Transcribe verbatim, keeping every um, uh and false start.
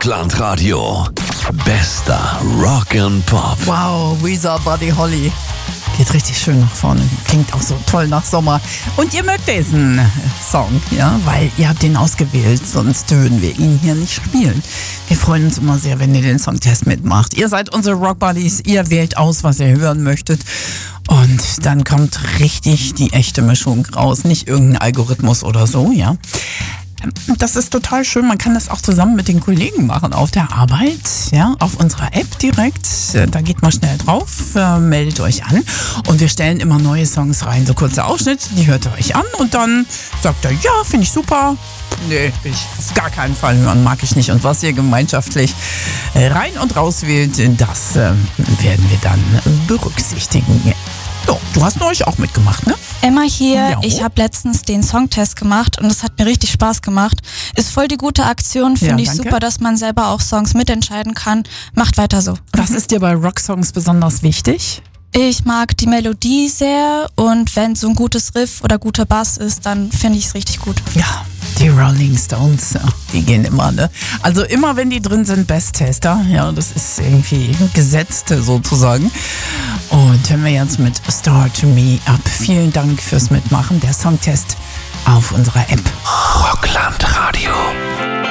Rockland Radio. Bester Rock and Pop. Wow, Weezer, Buddy Holly. Geht richtig schön nach vorne. Klingt auch so toll nach Sommer. Und ihr mögt diesen Song, ja, weil ihr habt den ausgewählt, sonst würden wir ihn hier nicht spielen. Wir freuen uns immer sehr, wenn ihr den Songtest mitmacht. Ihr seid unsere Rock Buddies, ihr wählt aus, was ihr hören möchtet. Und dann kommt richtig die echte Mischung raus, nicht irgendein Algorithmus oder so, ja. Das ist total schön. Man kann das auch zusammen mit den Kollegen machen auf der Arbeit, ja, auf unserer App direkt. Da geht mal schnell drauf, äh, meldet euch an und wir stellen immer neue Songs rein. So kurze Ausschnitte, die hört ihr euch an und dann sagt er, ja, finde ich super. Nee, will ich auf gar keinen Fall hören, mag ich nicht. Und was ihr gemeinschaftlich rein und raus wählt, das äh, werden wir dann berücksichtigen. Ja, du hast neulich auch mitgemacht, ne? Emma hier, Ja. ich habe letztens den Songtest gemacht und es hat mir richtig Spaß gemacht. Ist voll die gute Aktion, finde Ja, ich danke. super, dass man selber auch Songs mitentscheiden kann. Macht weiter so. Was ist dir bei Rocksongs besonders wichtig? Ich mag die Melodie sehr und wenn so ein gutes Riff oder guter Bass ist, dann finde ich es richtig gut. Ja, die Rolling Stones, ja, die gehen immer, ne? Also immer, wenn die drin sind, Best-Tester. Ja, das ist irgendwie gesetzt sozusagen. Und hören wir jetzt mit Start Me Up. Vielen Dank fürs Mitmachen. Der Songtest auf unserer App. Rockland Radio.